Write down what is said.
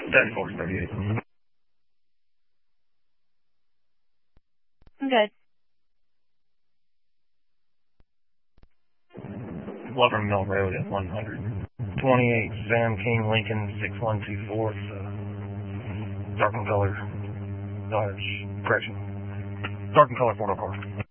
10-438. I'm good. Lover Mill Road at 128 Sam King Lincoln 6124. Dark and color. Dodge. Correction. Dark and color 404.